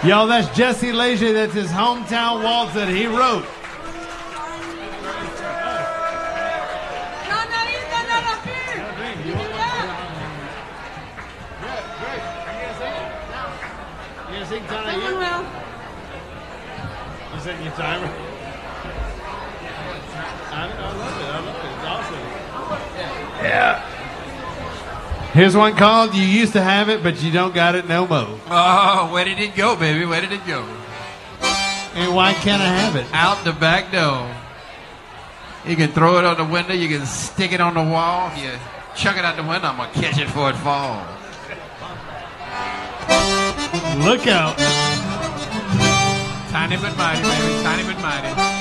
Y'all, that's Jesse Leger. That's his hometown waltz that he wrote. Someone will. You setting your timer? I love it. It's awesome. Yeah. Here's one called You Used to Have It, But You Don't Got It No More. Oh, where did it go, baby? Where did it go? And why can't I have it? Out the back door. You can throw it out the window. You can stick it on the wall. If you chuck it out the window, I'm going to catch it before it falls. Look out. Tiny but mighty, baby. Tiny but mighty.